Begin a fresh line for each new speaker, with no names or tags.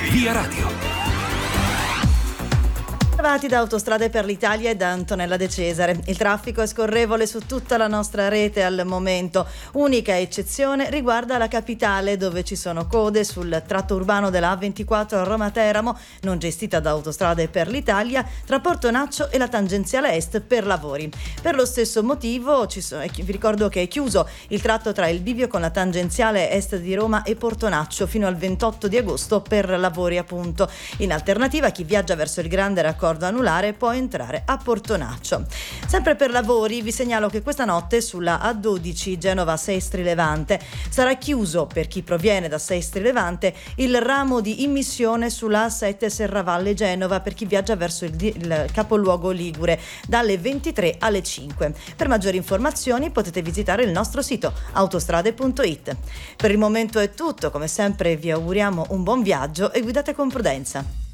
Via Radio.
Trovati da Autostrade per l'Italia e da Antonella De Cesare. Il traffico è scorrevole su tutta la nostra rete al momento. Unica eccezione riguarda la capitale, dove ci sono code sul tratto urbano della A24 Roma-Teramo, non gestita da Autostrade per l'Italia, tra Portonaccio e la tangenziale est per lavori. Per lo stesso motivo vi ricordo che è chiuso il tratto tra il bivio con la tangenziale est di Roma e Portonaccio fino al 28 di agosto per lavori, appunto. In alternativa, chi viaggia verso il grande raccordo anulare può entrare a Portonaccio. Sempre per lavori vi segnalo che questa notte sulla A12 Genova-Sestri Levante sarà chiuso, per chi proviene da Sestri Levante, il ramo di immissione sulla A7 Serravalle Genova per chi viaggia verso il capoluogo ligure dalle 23 alle 5. Per maggiori informazioni potete visitare il nostro sito autostrade.it. Per il momento è tutto, come sempre vi auguriamo un buon viaggio e guidate con prudenza.